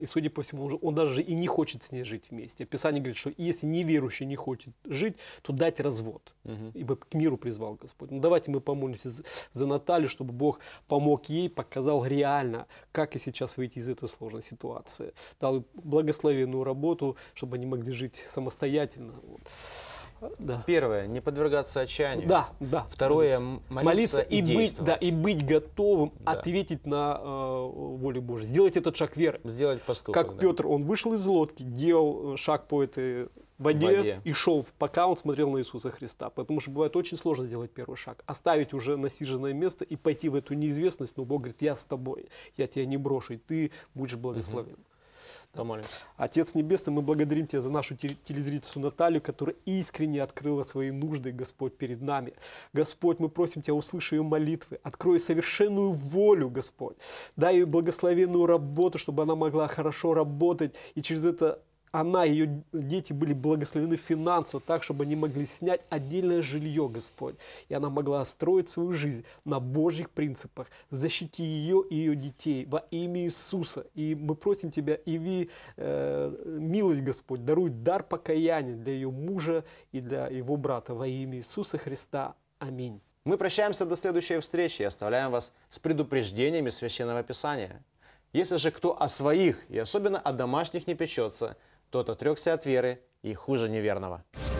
И, судя по всему, он даже и не хочет с ней жить вместе. Писание говорит, что если неверующий не хочет жить, то дать развод. Ибо к миру призвал Господь. Ну, давайте мы помолимся за Наталью, чтобы Бог помог ей, показал реально, как и сейчас выйти из этой сложной ситуации. Дал благословенную работу, чтобы они могли жить самостоятельно. Вот. Да. Первое, не подвергаться отчаянию. Да, да. Второе, молиться и действовать. И быть готовым ответить на волю Божию. Сделать этот шаг веры. Сделать поступок. Как Петр, он вышел из лодки, делал шаг по этой воде и шел, пока он смотрел на Иисуса Христа. Потому что бывает очень сложно сделать первый шаг. Оставить уже насиженное место и пойти в эту неизвестность. Но Бог говорит, я с тобой, я тебя не брошу, и ты будешь благословен. Помолимся. Отец Небесный, мы благодарим Тебя за нашу телезрительницу Наталью, которая искренне открыла свои нужды, Господь, перед нами. Господь, мы просим Тебя, услыши ее молитвы, открой совершенную волю, Господь. Дай ей благословенную работу, чтобы она могла хорошо работать, и через это она, ее дети были благословены финансово, так, чтобы они могли снять отдельное жилье, Господь. И она могла строить свою жизнь на Божьих принципах. Защити ее и ее детей во имя Иисуса. И мы просим Тебя, яви милость, Господь, даруй дар покаяния для ее мужа и для его брата во имя Иисуса Христа. Аминь. Мы прощаемся до следующей встречи и оставляем вас с предупреждениями Священного Писания. Если же кто о своих и особенно о домашних не печется, тот отрекся от веры и хуже неверного.